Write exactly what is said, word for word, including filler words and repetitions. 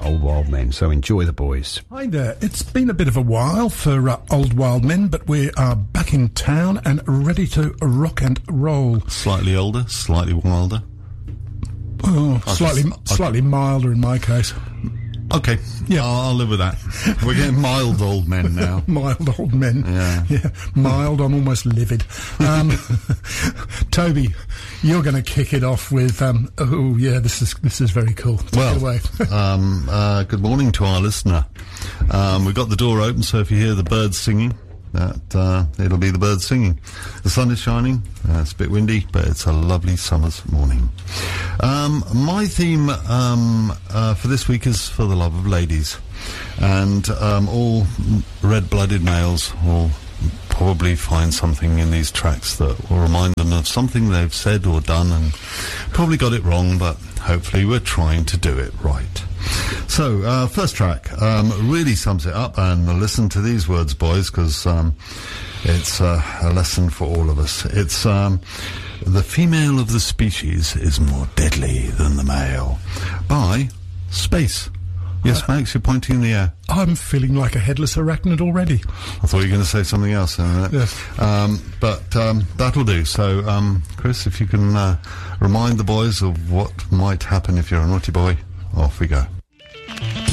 Old Wild Men. So enjoy the boys. Hi there. It's been a bit of a while for uh, Old Wild Men, but we are back in town and ready to rock and roll. Slightly older, slightly wilder. Oh, I'll slightly, just, slightly milder in my case. Okay, yeah, I'll, I'll live with that. We're getting mild old men now. Mild old men. Yeah, yeah. Mild. I'm almost livid. Um, Toby, you're going to kick it off with. Um, oh yeah, this is this is very cool. Take well, it away. um, uh, good morning to our listener. Um, we've got the door open, so if you hear the birds singing, that uh, it'll be the birds singing. The sun is shining. Uh, it's a bit windy, but it's a lovely summer's morning. Um, my theme um, uh, for this week is for the love of ladies, and um, all red-blooded males will probably find something in these tracks that will remind them of something they've said or done, and probably got it wrong, but hopefully we're trying to do it right. So, uh, first track um, really sums it up, and listen to these words, boys, because um, it's uh, a lesson for all of us. It's um, The Female of the Species is More Deadly Than the Male by Space. Yes, uh, Max, you're pointing in the air. I'm feeling like a headless arachnid already. I thought you were going to say something else in a minute. Yes. Um, but um, that'll do. So, um, Chris, if you can uh, remind the boys of what might happen if you're a naughty boy, off we go.